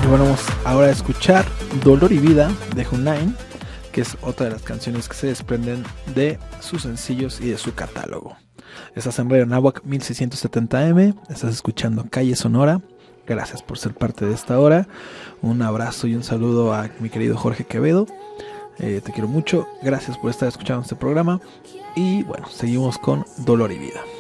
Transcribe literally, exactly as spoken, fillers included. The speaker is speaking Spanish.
Y bueno, vamos ahora a escuchar Dolor y Vida de Hunain, que es otra de las canciones que se desprenden de sus sencillos y de su catálogo. Estás en Radio Anáhuac mil seiscientos setenta eme, estás escuchando Calle Sonora. Gracias por ser parte de esta hora. Un abrazo y un saludo a mi querido Jorge Quevedo. Eh, te quiero mucho. Gracias por estar escuchando este programa. Y bueno, seguimos con Dolor y Vida.